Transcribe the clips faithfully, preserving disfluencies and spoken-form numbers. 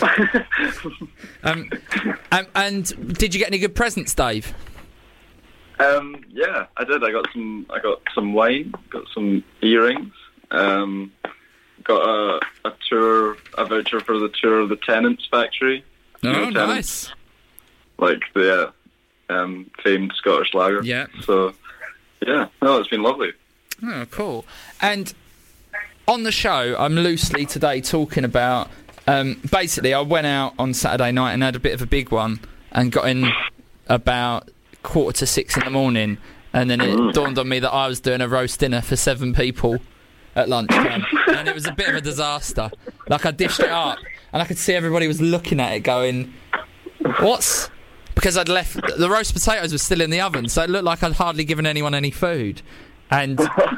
um, um, and did you get any good presents, Dave? Um, yeah, I did. I got some. I got some wine. Got some earrings. Um, got a, a tour, a voucher for the tour of the Tennent's factory. Oh, you know, Tennent's, nice. Like the uh, um, famed Scottish lager. Yeah. So, yeah, no, it's been lovely. Oh, cool. And on the show, I'm loosely today talking about. Um, basically, I went out on Saturday night and had a bit of a big one, and got in about quarter to six in the morning, and then it dawned on me that I was doing a roast dinner for seven people at lunchtime, and it was a bit of a disaster. Like, I dished it up, and I could see everybody was looking at it going, what's... Because I'd left... The roast potatoes were still in the oven, so it looked like I'd hardly given anyone any food. And...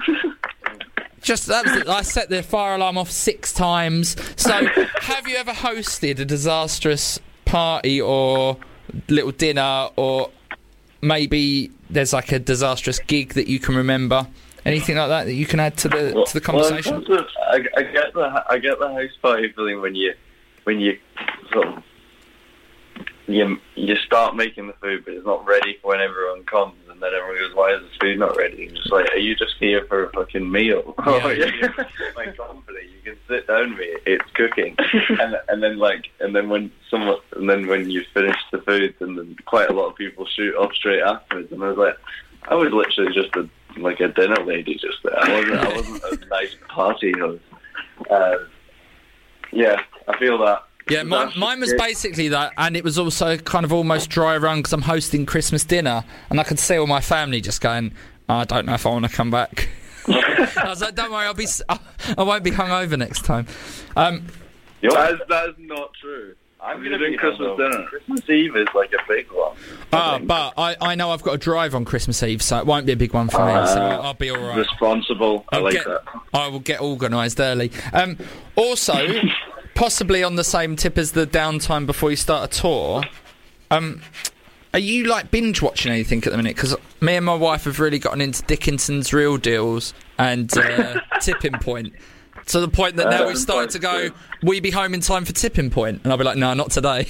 Just that was it. I set the fire alarm off six times. So, have you ever hosted a disastrous party or little dinner, or maybe there's like a disastrous gig that you can remember? Anything like that that you can add to the well, to the conversation? Well, in terms of, I, I get the I get the house party feeling when you when you sort of you you start making the food, but it's not ready for when everyone comes, and then everyone goes, "Why is the food not ready?" And it's like, "Are you just here for a fucking meal? Yeah, oh, yeah. My company. You can sit down with me. It's cooking." and and then like and then when someone and then when you finish the food, and then quite a lot of people shoot off straight afterwards, and I was like, I was literally just a like a dinner lady just there. I wasn't I wasn't a nice party host. Uh, yeah, I feel that. Yeah, mine, mine was basically that, and it was also kind of almost dry run because I'm hosting Christmas dinner, and I could see all my family just going, oh, I don't know if I want to come back. I was like, don't worry, I'll be, I won't be hungover next time. Um, that, is, that is not true. I'm going to do Christmas dinner. Christmas Eve is like a big one. Ah, but I, I know I've got to drive on Christmas Eve, so it won't be a big one for uh, me, so I'll be all right. Responsible, I I'll like get, that. I will get organised early. Um, also... Possibly on the same tip as the downtime before you start a tour. Um, are you like binge watching anything at the minute? Because me and my wife have really gotten into Dickinson's Real Deals and uh, Tipping Point, to the point that now we've started to go, will you be home in time for Tipping Point? And I'll be like, no, not today.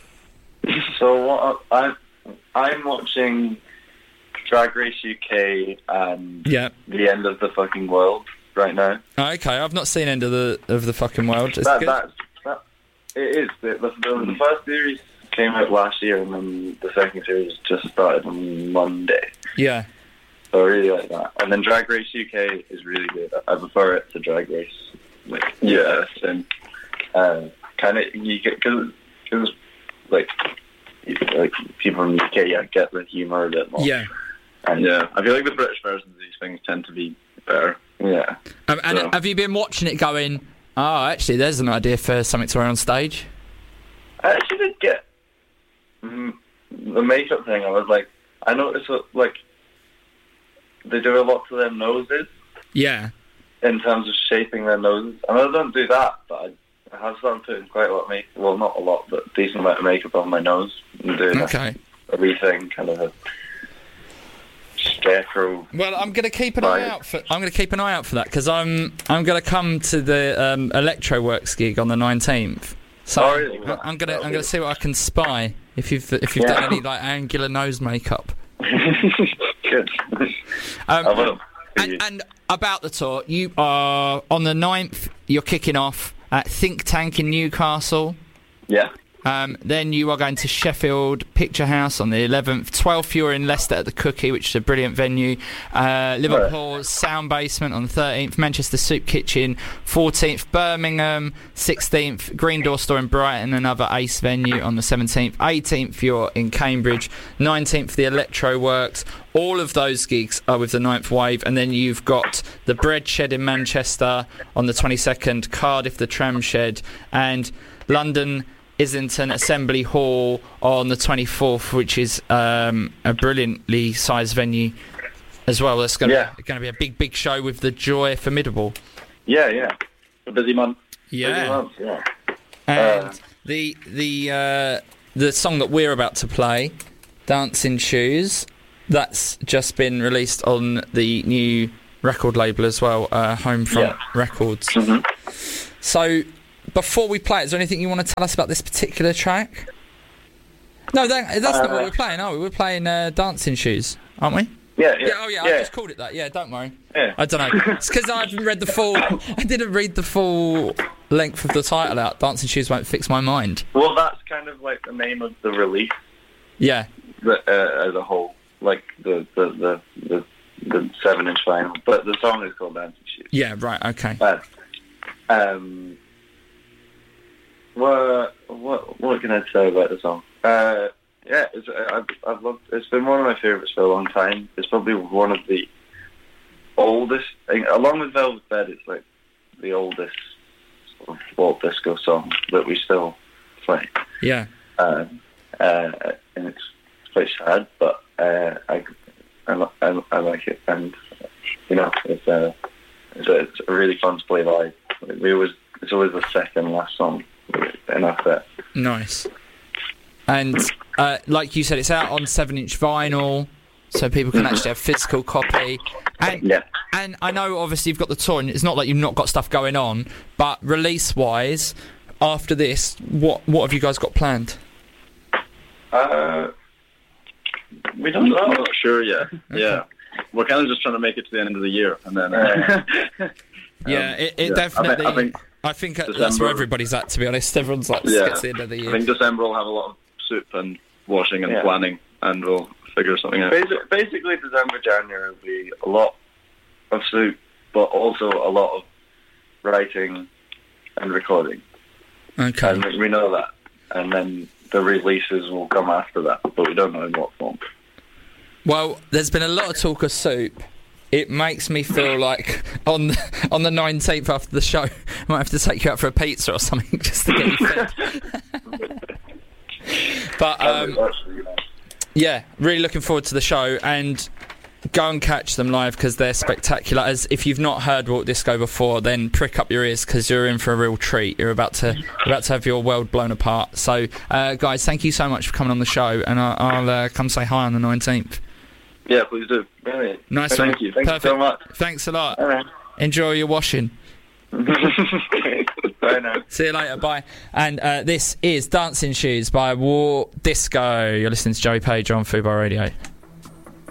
So what I'm I'm watching Drag Race U K and yeah. The End of the Fucking World right now. Okay, I've not seen End of the of the Fucking World. It's that, good. That, that, it is. The, the, the first series came out last year, and then the second series just started on Monday. Yeah. So I really like that. And then Drag Race U K is really good. I prefer it to Drag Race. Like, yeah, and uh, kind of you get because like like people from the U K, yeah, get the humour a bit more. Yeah. And yeah, I feel like the British versions of these things tend to be better. Yeah. Um, and so. Have you been watching it going, oh, actually, there's an idea for something to wear on stage? I actually did get mm, the makeup thing. I was like, I noticed what, like, they do a lot to their noses. Yeah. In terms of shaping their noses. I mean, I don't do that, but I, I have started putting quite a lot of makeup, well, not a lot, but a decent amount of makeup on my nose. And doing okay. a, a wee thing, kind of a scarecrow. Well, I'm going to keep an eye out for. I'm going to keep an eye out for that because I'm I'm going to come to the um, Electroworks gig on the nineteenth. So oh, really? I'm going to I'm going to see what I can spy if you've if you've yeah. done any like angular nose makeup. Good. Um, I will. And, and about the tour, you are on the ninth. You're kicking off at Think Tank in Newcastle. Yeah. Um, then you are going to Sheffield Picture House on the eleventh. twelfth, you're in Leicester at the Cookie, which is a brilliant venue. Uh, Liverpool's Sound Basement on the thirteenth. Manchester Soup Kitchen, fourteenth. Birmingham, sixteenth. Green Door Store in Brighton, another ace venue on the seventeenth. eighteenth, you're in Cambridge. nineteenth, the Electroworks. All of those gigs are with the Ninth Wave. And then you've got the Bread Shed in Manchester on the twenty-second. Cardiff, the Tram Shed. And London Islington Assembly Hall on the twenty-fourth, which is um, a brilliantly sized venue as well. That's going yeah. to be a big, big show with the Joy Formidable. Yeah, yeah. A busy month. Yeah. Busy month, yeah. And uh, the the uh, the song that we're about to play, Dancing Shoes, that's just been released on the new record label as well, uh, Homefront yeah. Records. Mm-hmm. So, before we play, is there anything you want to tell us about this particular track? No, that, that's uh, not what we're playing, are we? We're playing uh, Dancing Shoes, aren't we? Yeah, yeah. yeah oh, yeah, yeah. I just called it that. Yeah, don't worry. Yeah. I don't know. It's because I haven't read the full... I didn't read the full length of the title out. Dancing Shoes Won't Fix My Mind. Well, that's kind of like the name of the release. Yeah. The, uh, as a whole. Like the the, the, the, the seven-inch vinyl. But the song is called Dancing Shoes. Yeah, right, okay. But, um... What, what, what can I say about the song? Uh... Yeah, it's, I've, I've loved. It's been one of my favourites for a long time. It's probably one of the oldest, along with Velvet Bed. It's like the oldest sort of folk disco song that we still play. Yeah. Uh, uh, and it's quite sad, but uh, I, I, I, I like it, and you know, it's a, it's a, it's a really fun to play live. We always, it's always the second last song in our set. Nice. And uh, like you said, it's out on seven-inch vinyl, so people can actually have physical copy. And yeah. and I know, obviously, you've got the tour, and it's not like you've not got stuff going on, but release-wise, after this, what what have you guys got planned? Uh, we don't know. I'm not sure yet. Okay. Yeah. We're kind of just trying to make it to the end of the year, and then... Uh, yeah, it, it yeah. definitely... I think, I think, I think December, that's where everybody's at, to be honest. Everyone's like, yeah, it's the end of the year. I think December will have a lot of soup and washing and yeah. planning, and we'll figure something out. Basically, basically, December, January will be a lot of soup, but also a lot of writing and recording. Okay. And we know that. And then the releases will come after that, but we don't know in what form. Well, there's been a lot of talk of soup. It makes me feel like on the, on the nineteenth after the show, I might have to take you out for a pizza or something just to get you fed. But um, yeah, really looking forward to the show, and go and catch them live because they're spectacular. As if you've not heard Walk Disco before, then prick up your ears because you're in for a real treat. You're about to about to have your world blown apart. So, uh, guys, thank you so much for coming on the show, and I'll, I'll uh, come say hi on the nineteenth. Yeah, please do. Brilliant. Nice Thank one. you. Thank Perfect. you so much. Thanks a lot. All right. Enjoy your washing. Bye now. See you later. Bye. And uh, this is Dancing Shoes by War Disco. You're listening to Joey Page on Fubar Radio.